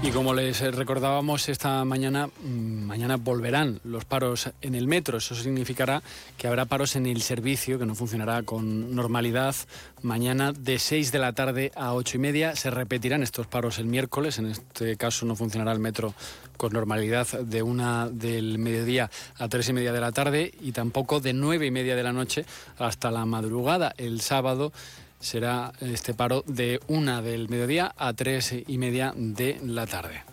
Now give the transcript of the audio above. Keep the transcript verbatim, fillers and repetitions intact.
Y como les recordábamos esta mañana, mañana volverán los paros en el metro. Eso significará que habrá paros en el servicio, que no funcionará con normalidad. Mañana de seis de la tarde a ocho y media se repetirán estos paros el miércoles. En este caso no funcionará el metro con normalidad de una del mediodía a tres y media de la tarde y tampoco de nueve y media de la noche hasta la madrugada. El sábado será este paro de una del mediodía a tres y media de la tarde.